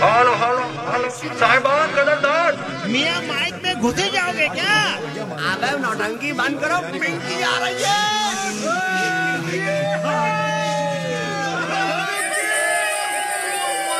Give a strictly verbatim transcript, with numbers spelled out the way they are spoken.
Hello hello hello साहिबान कदरदान। मियाँ mic में घुसे जाओगे क्या? अबे नौटंकी बंद करो, पिंकी आ रही है।